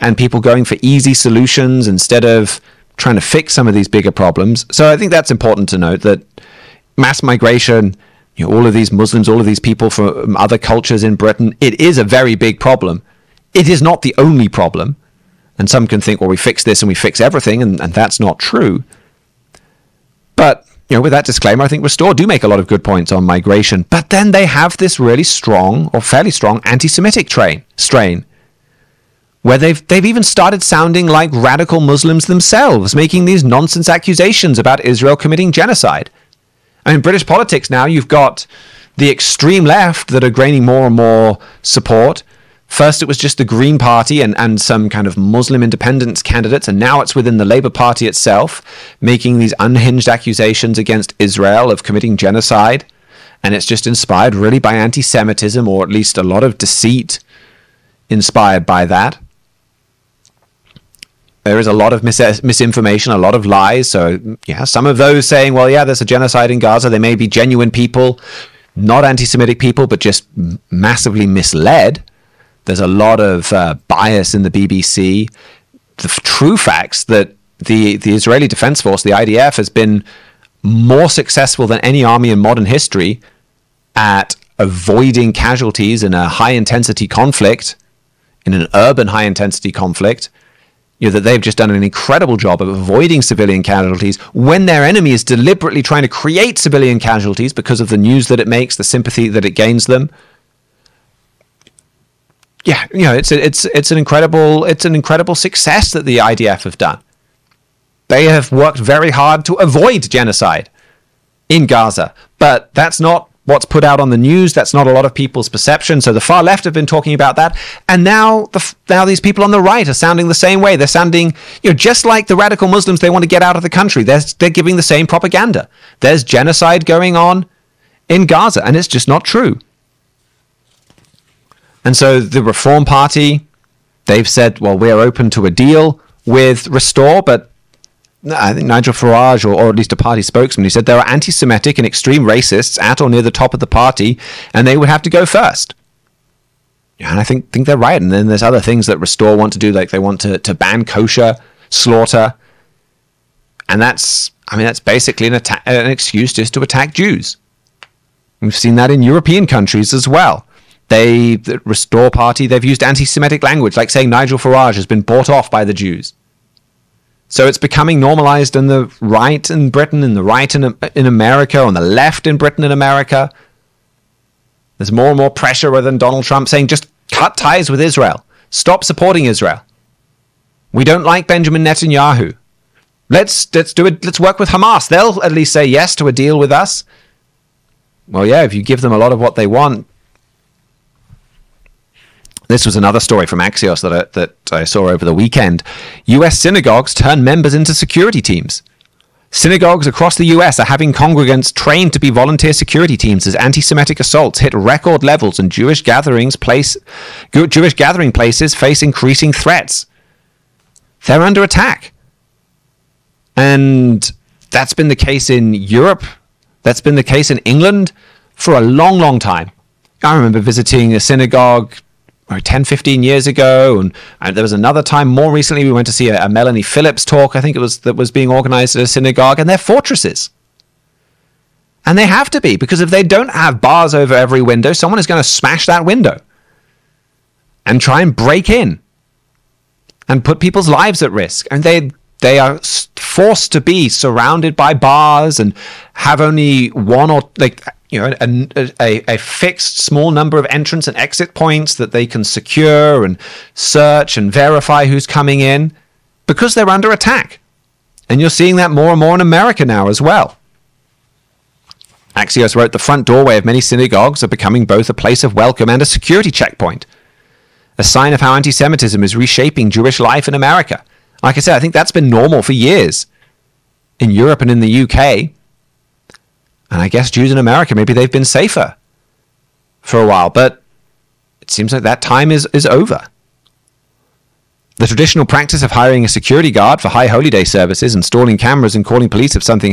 and people going for easy solutions instead of trying to fix some of these bigger problems. So I think that's important to note, that mass migration, all of these Muslims, all of these people from other cultures in Britain, it is a very big problem. It is not the only problem. And some can think, well, we fix this and we fix everything, and that's not true. But, with that disclaimer, I think Restore do make a lot of good points on migration. But then they have this really strong, or fairly strong, anti-Semitic strain, where they've even started sounding like radical Muslims themselves, making these nonsense accusations about Israel committing genocide. I mean, British politics now, you've got the extreme left that are gaining more and more support. First, it was just the Green Party and some kind of Muslim independence candidates, and now it's within the Labour Party itself, making these unhinged accusations against Israel of committing genocide. And it's just inspired really by anti-Semitism, or at least a lot of deceit inspired by that. There is a lot of misinformation, a lot of lies. So, some of those saying, well, there's a genocide in Gaza. They may be genuine people, not anti-Semitic people, but just massively misled. There's a lot of bias in the BBC. The true facts that the Israeli Defense Force, the IDF, has been more successful than any army in modern history at avoiding casualties in a high-intensity conflict, in an urban high-intensity conflict, that they've just done an incredible job of avoiding civilian casualties when their enemy is deliberately trying to create civilian casualties because of the news that it makes, the sympathy that it gains them. It's an incredible success that the IDF have done. They have worked very hard to avoid genocide in Gaza, but that's not what's put out on the news. That's not a lot of people's perception. So the far left have been talking about that, and now these people on the right are sounding the same way. They're sounding, just like the radical Muslims. They want to get out of the country. They're giving the same propaganda. There's genocide going on in Gaza, and it's just not true. And so the Reform Party, they've said, well, we're open to a deal with Restore, but I think Nigel Farage, or at least a party spokesman, he said there are anti-Semitic and extreme racists at or near the top of the party, and they would have to go first. And I think they're right. And then there's other things that Restore want to do, like they want to ban kosher slaughter. And that's basically an excuse just to attack Jews. We've seen that in European countries as well. The Restore Party, they've used anti-Semitic language, like saying Nigel Farage has been bought off by the Jews. So it's becoming normalized in the right in Britain, in the right in America, on the left in Britain and America. There's more and more pressure rather than Donald Trump saying, just cut ties with Israel. Stop supporting Israel. We don't like Benjamin Netanyahu. Let's do it. Let's work with Hamas. They'll at least say yes to a deal with us. Well, if you give them a lot of what they want. This was another story from Axios that I saw over the weekend. U.S. synagogues turn members into security teams. Synagogues across the U.S. are having congregants trained to be volunteer security teams as anti-Semitic assaults hit record levels and Jewish gathering places face increasing threats. They're under attack. And that's been the case in Europe. That's been the case in England for a long, long time. I remember visiting a synagogue 10, 15 years ago, and there was another time more recently we went to see a Melanie Phillips talk, I think it was, that was being organized at a synagogue, and they're fortresses. And they have to be, because if they don't have bars over every window, someone is going to smash that window and try and break in and put people's lives at risk. And they are forced to be surrounded by bars and have only one or a fixed small number of entrance and exit points that they can secure and search and verify who's coming in, because they're under attack. And you're seeing that more and more in America now as well. Axios wrote, the front doorway of many synagogues are becoming both a place of welcome and a security checkpoint, a sign of how anti-Semitism is reshaping Jewish life in America. Like I said, I think that's been normal for years in Europe and in the UK. And I guess Jews in America, maybe they've been safer for a while, but it seems like that time is over. The traditional practice of hiring a security guard for High Holy Day services, installing cameras and calling police if something